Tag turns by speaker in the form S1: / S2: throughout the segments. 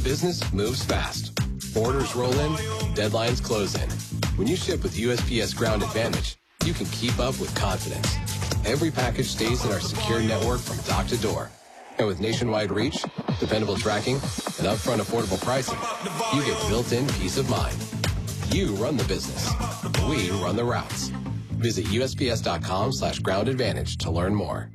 S1: Business moves fast. Orders roll in, deadlines close in. When you ship with USPS Ground Advantage, you can keep up with confidence. Every package stays in our secure network from dock to door. And with nationwide reach, dependable tracking, and upfront affordable pricing, you get built-in peace of mind. You run the business. We run the routes. Visit USPS.com/Ground Advantage to learn more.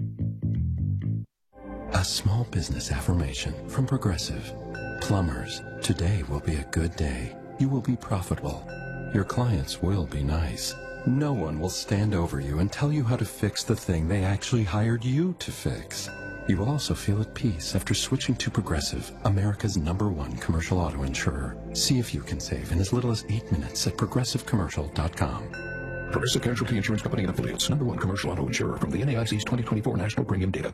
S2: A small business affirmation from Progressive. Plumbers, today will be a good day. You will be profitable. Your clients will be nice. No one will stand over you and tell you how to fix the thing they actually hired you to fix. You will also feel at peace after switching to Progressive, America's #1 commercial auto insurer. See if you can save in as little as 8 minutes at progressivecommercial.com.
S3: Progressive Casualty Insurance Company and Affiliates, #1 commercial auto insurer from the NAIC's 2024 National Premium Data.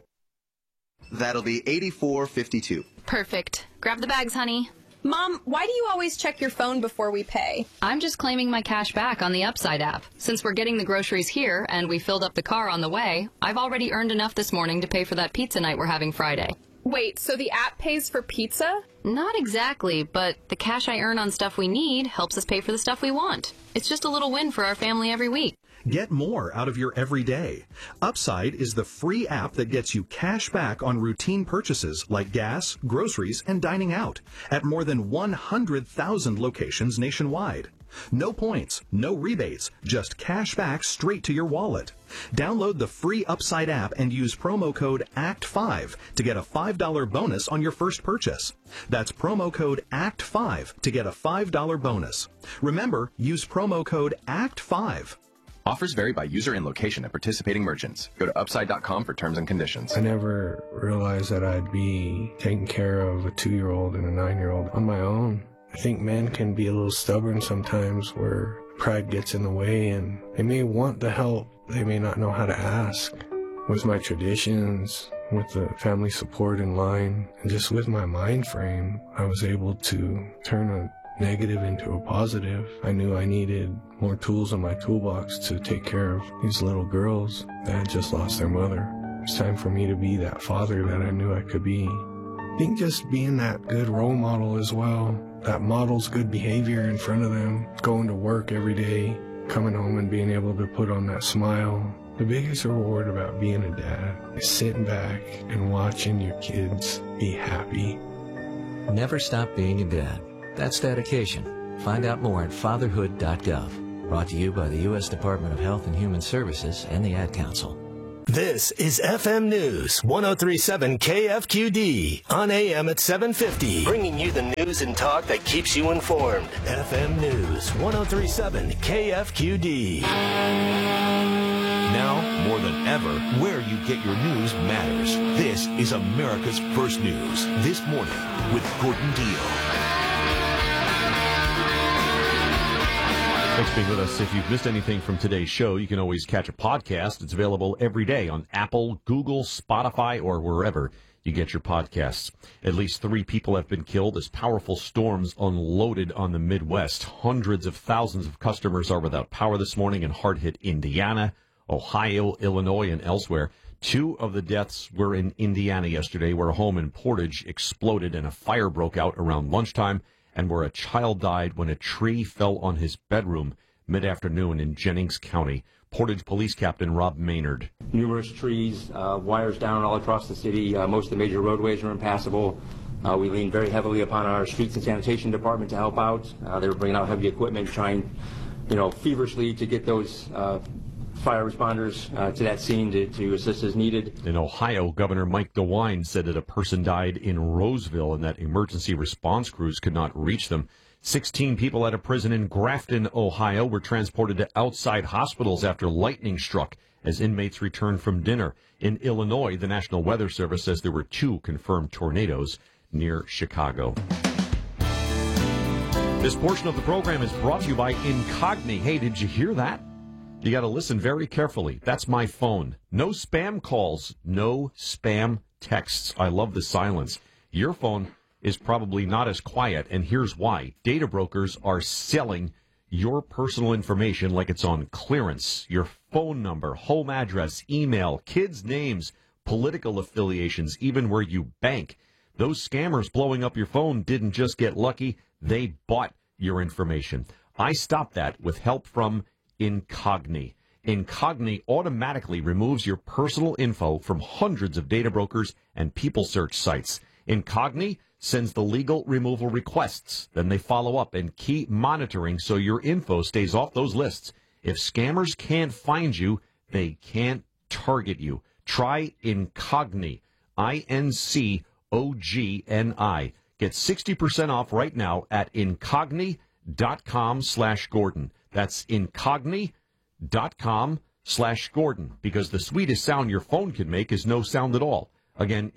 S4: That'll be $84.52.
S5: Perfect. Grab the bags, honey.
S6: Mom, why do you always check your phone before we pay?
S5: I'm just claiming my cash back on the Upside app. Since we're getting the groceries here and we filled up the car on the way, I've already earned enough this morning to pay for that pizza night we're having Friday.
S6: Wait, so the app pays for pizza?
S5: Not exactly, but the cash I earn on stuff we need helps us pay for the stuff we want. It's just a little win for our family every week.
S7: Get more out of your everyday. Upside is the free app that gets you cash back on routine purchases like gas, groceries, and dining out at more than 100,000 locations nationwide. No points, no rebates, just cash back straight to your wallet. Download the free Upside app and use promo code ACT5 to get a $5 bonus on your first purchase. That's promo code ACT5 to get a $5 bonus. Remember, use promo code ACT5.
S8: Offers vary by user and location at participating merchants. Go to Upside.com for terms and conditions.
S9: I never realized that I'd be taking care of a 2-year-old and a 9-year-old on my own. I think men can be a little stubborn sometimes where pride gets in the way and they may want the help, they may not know how to ask. With my traditions, with the family support in line, and just with my mind frame, I was able to turn a negative into a positive. I knew I needed more tools in my toolbox to take care of these little girls that had just lost their mother. It's time for me to be that father that I knew I could be. I think just being that good role model as well, that models good behavior in front of them, going to work every day, coming home and being able to put on that smile. The biggest reward about being a dad is sitting back and watching your kids be happy.
S10: Never stop being a dad. That's dedication. Find out more at fatherhood.gov. Brought to you by the U.S. Department of Health and Human Services and the Ad Council.
S11: This is FM News 103.7 KFQD on AM at 750. Bringing you the news and talk that keeps you informed. FM News 103.7 KFQD.
S12: Now, more than ever, where you get your news matters. This is America's First News. This morning with Gordon Deal.
S13: Thanks for being with us. If you've missed anything from today's show, you can always catch a podcast. It's available every day on Apple, Google, Spotify, or wherever you get your podcasts. At least 3 people have been killed as powerful storms unloaded on the Midwest. Hundreds of thousands of customers are without power this morning in hard-hit Indiana, Ohio, Illinois, and elsewhere. 2 of the deaths were in Indiana yesterday, where a home in Portage exploded and a fire broke out around lunchtime, and where a child died when a tree fell on his bedroom mid-afternoon in Jennings County. Portage Police Captain Rob Maynard.
S14: Numerous trees, wires down all across the city. Most of the major roadways are impassable. We lean very heavily upon our streets and sanitation department to help out. They were bringing out heavy equipment, trying, feverishly to get those fire responders to that scene to assist as needed.
S13: In Ohio, Governor Mike DeWine said that a person died in Roseville and that emergency response crews could not reach them. 16 people at a prison in Grafton, Ohio, were transported to outside hospitals after lightning struck as inmates returned from dinner. In Illinois, the National Weather Service says there were 2 confirmed tornadoes near Chicago. This portion of the program is brought to you by Incogni. Hey, did you hear that? You got to listen very carefully. That's my phone. No spam calls, no spam texts. I love the silence. Your phone is probably not as quiet, and here's why. Data brokers are selling your personal information like it's on clearance. Your phone number, home address, email, kids' names, political affiliations, even where you bank. Those scammers blowing up your phone didn't just get lucky, they bought your information. I stopped that with help from Incogni. Incogni automatically removes your personal info from hundreds of data brokers and people search sites. Incogni sends the legal removal requests. Then they follow up and keep monitoring so your info stays off those lists. If scammers can't find you, they can't target you. Try Incogni. INCOGNI. Get 60% off right now at incogni.com/Gordon. That's incogni.com/Gordon, because the sweetest sound your phone can make is no sound at all. Again,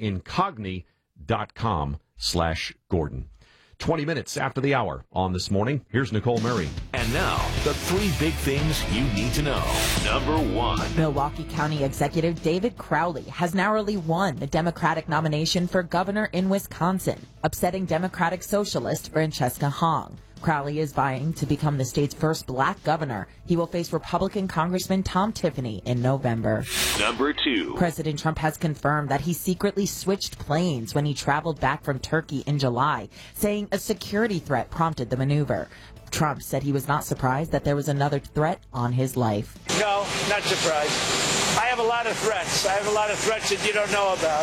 S13: incogni.com/Gordon. 20 minutes after the hour on This Morning. Here's Nicole Murray.
S12: And now, the 3 big things you need to know. Number 1.
S15: Milwaukee County Executive David Crowley has narrowly won the Democratic nomination for governor in Wisconsin, upsetting Democratic Socialist Francesca Hong. Crowley is vying to become the state's first black governor. He will face Republican Congressman Tom Tiffany in November.
S12: Number 2.
S15: President Trump has confirmed that he secretly switched planes when he traveled back from Turkey in July, saying a security threat prompted the maneuver. Trump said he was not surprised that there was another threat on his life.
S16: No, not surprised. I have a lot of threats. I have a lot of threats that you don't know about.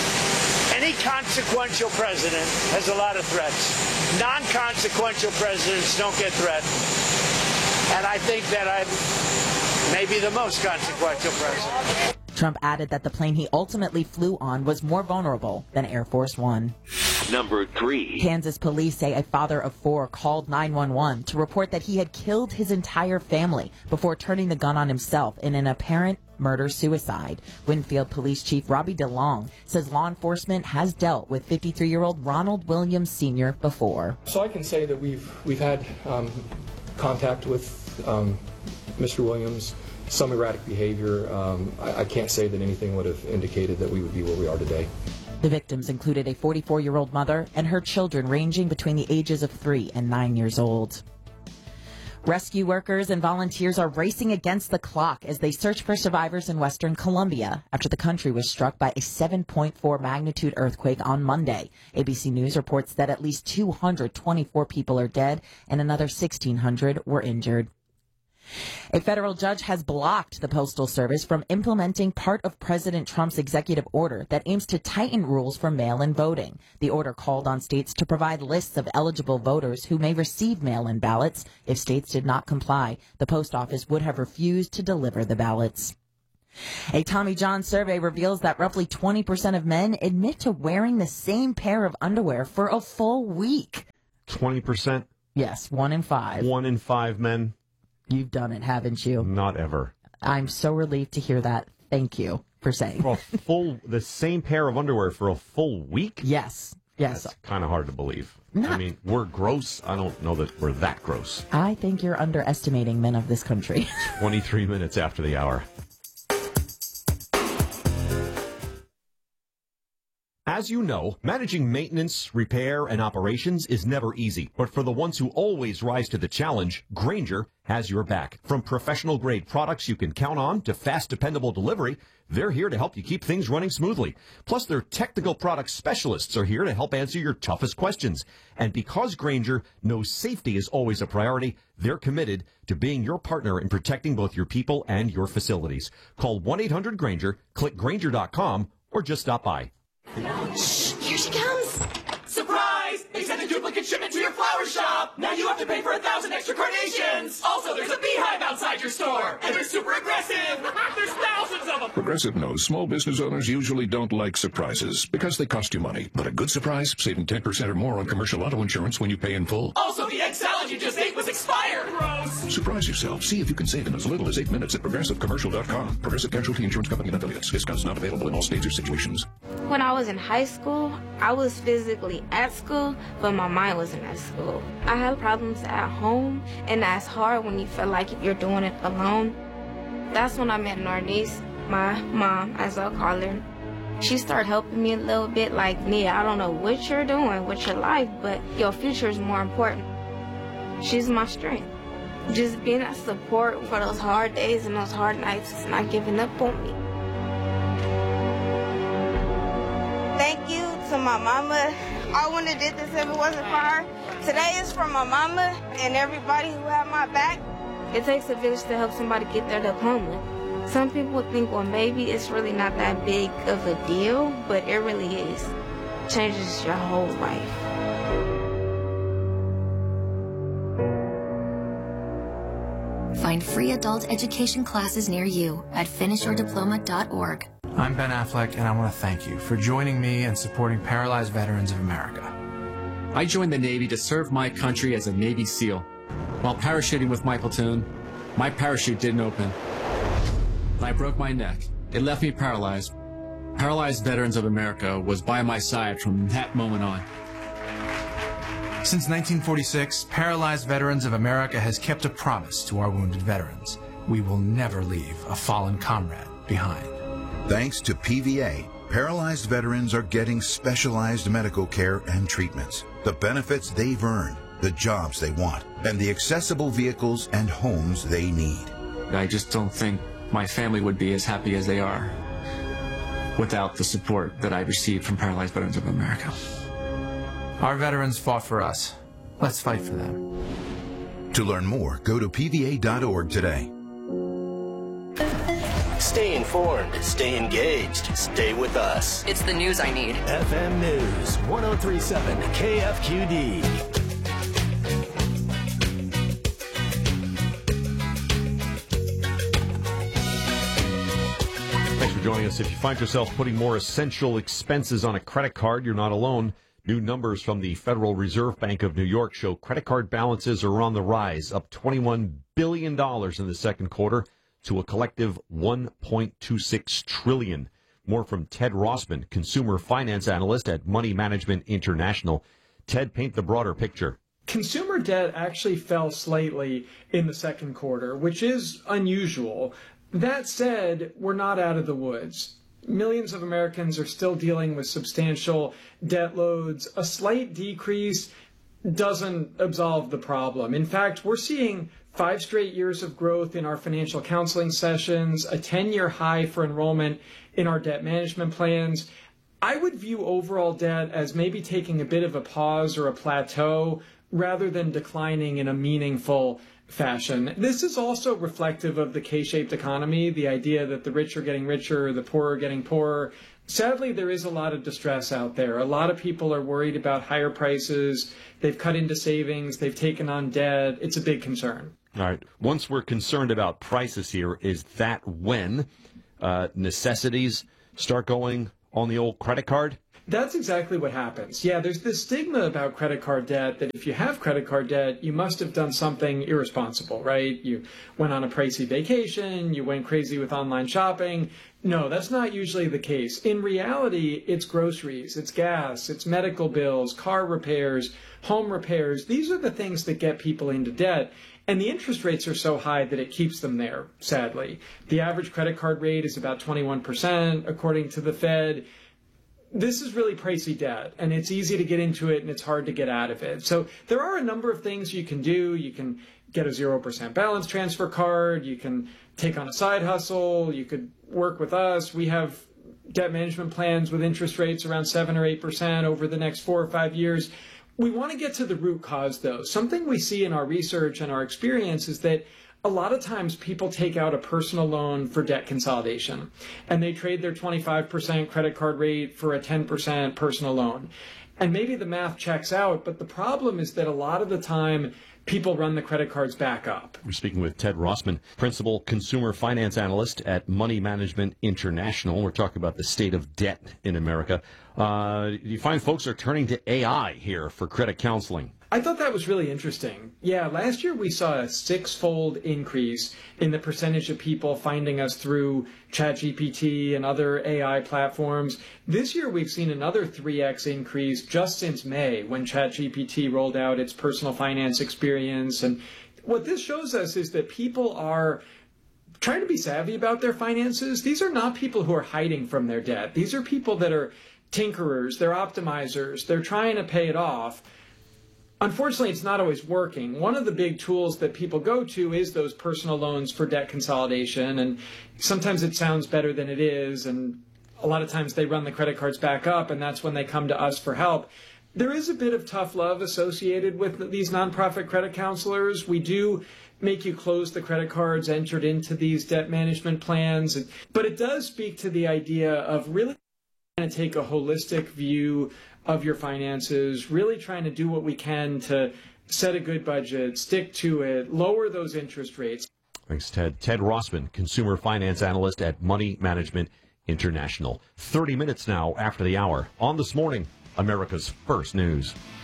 S16: Any consequential president has a lot of threats. Non-consequential presidents don't get threatened. And I think that I'm maybe the most consequential president.
S15: Trump added that the plane he ultimately flew on was more vulnerable than Air Force One.
S12: Number 3.
S15: Kansas police say a father of 4 called 911 to report that he had killed his entire family before turning the gun on himself in an apparent murder-suicide. Winfield Police Chief Robbie DeLong says law enforcement has dealt with 53-year-old Ronald Williams Sr. before.
S17: So I can say that we've had contact with Mr. Williams, some erratic behavior. I can't say that anything would have indicated that we would be where we are today.
S15: The victims included a 44-year-old mother and her children ranging between the ages of 3 and 9 years old. Rescue workers and volunteers are racing against the clock as they search for survivors in western Colombia after the country was struck by a 7.4 magnitude earthquake on Monday. ABC News reports that at least 224 people are dead and another 1,600 were injured. A federal judge has blocked the Postal Service from implementing part of President Trump's executive order that aims to tighten rules for mail-in voting. The order called on states to provide lists of eligible voters who may receive mail-in ballots. If states did not comply, the post office would have refused to deliver the ballots. A Tommy John survey reveals that roughly 20% of men admit to wearing the same pair of underwear for a full week.
S13: 20%?
S15: Yes, 1 in 5.
S13: 1 in 5 men.
S15: You've done it, haven't you?
S13: Not ever.
S15: I'm so relieved to hear that. Thank you for saying.
S13: For the same pair of underwear for a full week?
S15: Yes. Yes.
S13: That's kind of hard to believe. I mean, we're gross. I don't know that we're that gross.
S15: I think you're underestimating men of this country.
S13: 23 minutes after the hour. As you know, managing maintenance, repair, and operations is never easy. But for the ones who always rise to the challenge, Grainger has your back. From professional-grade products you can count on to fast, dependable delivery, they're here to help you keep things running smoothly. Plus, their technical product specialists are here to help answer your toughest questions. And because Grainger knows safety is always a priority, they're committed to being your partner in protecting both your people and your facilities. Call 1-800-GRAINGER, click Grainger.com, or just stop by.
S18: Shh, here she comes. Surprise! They sent a duplicate shipment to your flower shop. Now you have to pay for 1,000 extra carnations. Also, there's a beehive outside your store. And they're super aggressive. There's thousands of them.
S3: Progressive knows small business owners usually don't like surprises because they cost you money. But a good surprise, saving 10% or more on commercial auto insurance when you pay in full.
S18: Also, the egg salad you just ate was expired. Gross.
S3: Surprise yourself. See if you can save in as little as 8 minutes at ProgressiveCommercial.com. Progressive Casualty Insurance Company and Affiliates. Discounts not available in all states or situations.
S19: When I was in high school, I was physically at school, but my mind wasn't at school. I had problems at home, and that's hard when you feel like you're doing it alone. That's when I met Narnese, my mom, as I'll call her. She started helping me a little bit, like, Nia, I don't know what you're doing with your life, but your future is more important. She's my strength. Just being a support for those hard days and those hard nights is not giving up on me.
S20: Thank you to
S19: my mama. I wouldn't have did this if it wasn't for her. Today is for my mama and everybody who had my back. It takes a village to help somebody get their diploma. Some people think, well, maybe it's really not that big of a deal, but it really is. It changes your whole life.
S20: Find free adult education classes near you at finishyourdiploma.org.
S21: I'm Ben Affleck, and I want to thank you for joining me and supporting Paralyzed Veterans of America.
S22: I joined the Navy to serve my country as a Navy SEAL. While parachuting with my platoon, my parachute didn't open. I broke my neck. It left me paralyzed. Paralyzed Veterans of America was by my side from that moment on.
S21: Since 1946, Paralyzed Veterans of America has kept a promise to our wounded veterans. We will never leave a fallen comrade behind.
S23: Thanks to PVA, paralyzed veterans are getting specialized medical care and treatments, the benefits they've earned, the jobs they want, and the accessible vehicles and homes they need.
S22: I just don't think my family would be as happy as they are without the support that I received from Paralyzed Veterans of America.
S21: Our veterans fought for us. Let's fight for them.
S23: To learn more, go to pva.org today.
S11: Stay informed, stay engaged, stay with us.
S24: It's the news I need.
S11: FM News, 1037 KFQD.
S13: Thanks for joining us. If you find yourself putting more essential expenses on a credit card, you're not alone. New numbers from the Federal Reserve Bank of New York show credit card balances are on the rise, up $21 billion in the second quarter to a collective $1.26 trillion. More from Ted Rossman, consumer finance analyst at Money Management International. Ted, paint the broader picture.
S25: Consumer debt actually fell slightly in the second quarter, which is unusual. That said, we're not out of the woods. Millions of Americans are still dealing with substantial debt loads. A slight decrease doesn't absolve the problem. In fact, we're seeing 5 straight years of growth in our financial counseling sessions, a 10-year high for enrollment in our debt management plans. I would view overall debt as maybe taking a bit of a pause or a plateau rather than declining in a meaningful fashion. This is also reflective of the K-shaped economy, the idea that the rich are getting richer, the poor are getting poorer. Sadly, there is a lot of distress out there. A lot of people are worried about higher prices. They've cut into savings. They've taken on debt. It's a big concern.
S13: All right. Once we're concerned about prices here, is that when necessities start going on the old credit card?
S25: That's exactly what happens. Yeah, there's this stigma about credit card debt that if you have credit card debt, you must have done something irresponsible, right? You went on a pricey vacation, you went crazy with online shopping. No, that's not usually the case. In reality, it's groceries, it's gas, it's medical bills, car repairs, home repairs. These are the things that get people into debt. And the interest rates are so high that it keeps them there, sadly. The average credit card rate is about 21%, according to the Fed. This is really pricey debt, and it's easy to get into it, and it's hard to get out of it. So there are a number of things you can do. You can get a 0% balance transfer card. You can take on a side hustle. You could work with us. We have debt management plans with interest rates around 7 or 8% over the next 4 or 5 years. We want to get to the root cause, though. Something we see in our research and our experience is that a lot of times people take out a personal loan for debt consolidation, and they trade their 25% credit card rate for a 10% personal loan. And maybe the math checks out, but the problem is that a lot of the time people run the credit cards back up.
S13: We're speaking with Ted Rossman, principal consumer finance analyst at Money Management International. We're talking about the state of debt in America. You find folks are turning to AI here for credit counseling.
S25: I thought that was really interesting. Yeah, last year we saw a 6-fold increase in the percentage of people finding us through ChatGPT and other AI platforms. This year we've seen another 3x increase just since May when ChatGPT rolled out its personal finance experience. And what this shows us is that people are trying to be savvy about their finances. These are not people who are hiding from their debt. These are people that are tinkerers, they're optimizers, they're trying to pay it off. Unfortunately, it's not always working. One of the big tools that people go to is those personal loans for debt consolidation, and sometimes it sounds better than it is, and a lot of times they run the credit cards back up, and that's when they come to us for help. There is a bit of tough love associated with these nonprofit credit counselors. We do make you close the credit cards entered into these debt management plans. But it does speak to the idea of really trying to take a holistic view of your finances, really trying to do what we can to set a good budget, stick to it, lower those interest rates.
S13: Thanks, Ted. Ted Rossman, consumer finance analyst at Money Management International. 30 minutes now after the hour on This Morning, America's First News.